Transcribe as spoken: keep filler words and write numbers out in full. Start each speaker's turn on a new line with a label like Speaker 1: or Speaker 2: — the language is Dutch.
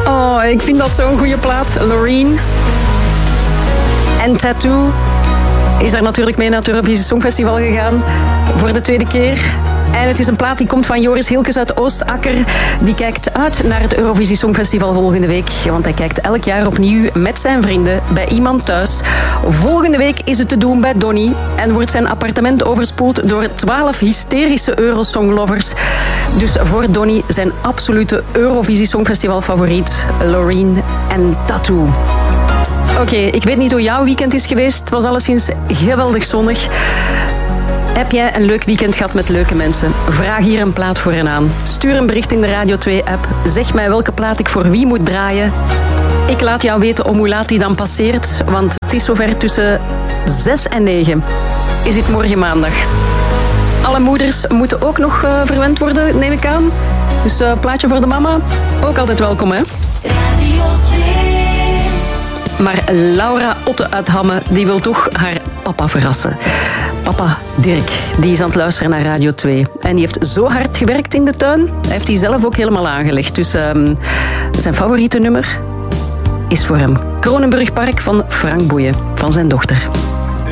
Speaker 1: Oh, ik vind dat zo'n goede plaat. Loreen. En Tattoo is daar natuurlijk mee naar het Eurovisie Songfestival gegaan. Voor de tweede keer. En het is een plaat die komt van Joris Hilkes uit Oostakker. Die kijkt uit naar het Eurovisie Songfestival volgende week. Want hij kijkt elk jaar opnieuw met zijn vrienden bij iemand thuis. Volgende week is het te doen bij Donny. En wordt zijn appartement overspoeld door twaalf hysterische Eurosonglovers. Dus voor Donny zijn absolute Eurovisie Songfestival favoriet. Loreen en Tattoo. Oké, okay, ik weet niet hoe jouw weekend is geweest. Het was alleszins geweldig zonnig. Heb jij een leuk weekend gehad met leuke mensen? Vraag hier een plaat voor hen aan. Stuur een bericht in de Radio twee-app. Zeg mij welke plaat ik voor wie moet draaien. Ik laat jou weten om hoe laat die dan passeert. Want het is zover tussen zes en negen. Is het morgen maandag. Alle moeders moeten ook nog uh, verwend worden, neem ik aan. Dus uh, plaatje voor de mama. Ook altijd welkom, hè? Radio twee. Maar Laura Otte uit Hamme, die wil toch haar papa verrassen. Papa Dirk, die is aan het luisteren naar Radio twee. En die heeft zo hard gewerkt in de tuin. Hij heeft die zelf ook helemaal aangelegd. Dus um, zijn favoriete nummer is voor hem Kronenburgpark van Frank Boeien, van zijn dochter.